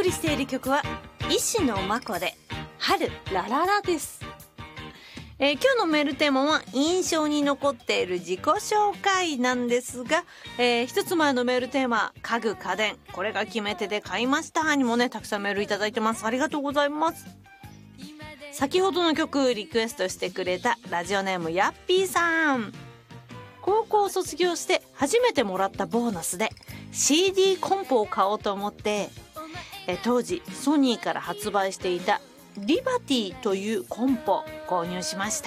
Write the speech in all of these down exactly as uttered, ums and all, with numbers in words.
送りしている曲は石野真子で春ラララです。えー、今日のメールテーマは印象に残っている自己紹介なんですが、えー、一つ前のメールテーマ家具家電、これが決め手で買いましたにもねたくさんメールいただいてます。ありがとうございます。先ほどの曲リクエストしてくれたラジオネームヤッピーさん、高校を卒業して初めてもらったボーナスで シーディー コンポを買おうと思ってえ当時ソニーから発売していたリバティというコンポ購入しました。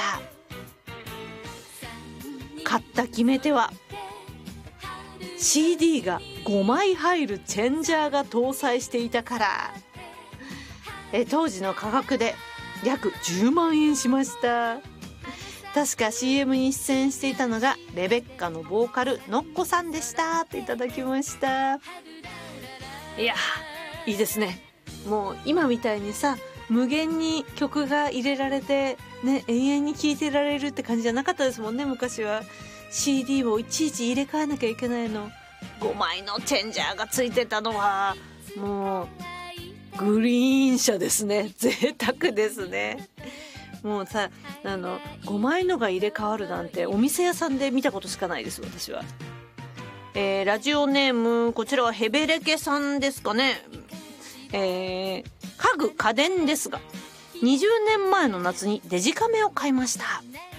買った決め手は シーディー がごまい入るチェンジャーが搭載していたから。え当時の価格で約じゅうまんえんしました。確か シーエム に出演していたのがレベッカのボーカルノッコさんでしたっていただきました。いやいいですね。もう今みたいにさ無限に曲が入れられてね永遠に聴いてられるって感じじゃなかったですもんね。昔は シーディー をいちいち入れ替えなきゃいけないの。ごまいのチェンジャーがついてたのはもうグリーン車ですね。贅沢ですね。もうさあのごまいのが入れ替わるなんてお店屋さんで見たことしかないです私は。えー、ラジオネームこちらはヘベレケさんですかね。えー、家具家電ですがにじゅうねんまえの夏にデジカメを買いました。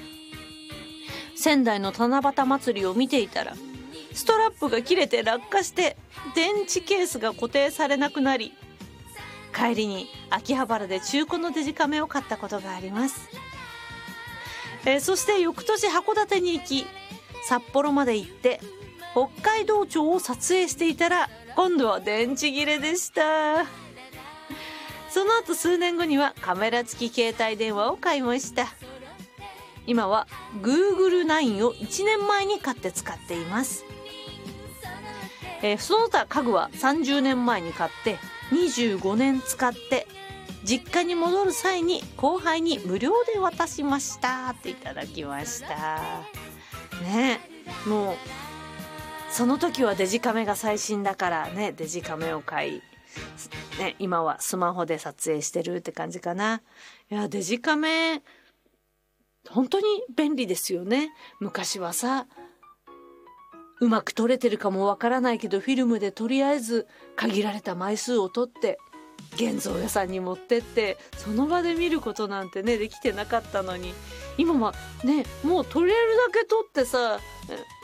仙台の七夕祭りを見ていたらストラップが切れて落下して電池ケースが固定されなくなり、帰りに秋葉原で中古のデジカメを買ったことがあります。えー、そして翌年函館に行き札幌まで行って北海道庁を撮影していたら今度は電池切れでした。その後数年後にはカメラ付き携帯電話を買いました。今は グーグルナイン をいちねんまえに買って使っています。えー、その他家具はさんじゅうねんまえに買ってにじゅうごねん使って実家に戻る際に後輩に無料で渡しましたっていただきましたね。もうその時はデジカメが最新だからねデジカメを買い、ね、今はスマホで撮影してるって感じかな。いやデジカメ本当に便利ですよね。昔はさうまく撮れてるかもわからないけどフィルムでとりあえず限られた枚数を撮って現像屋さんに持ってってその場で見ることなんてねできてなかったのに、今はねもう撮れるだけ撮ってさ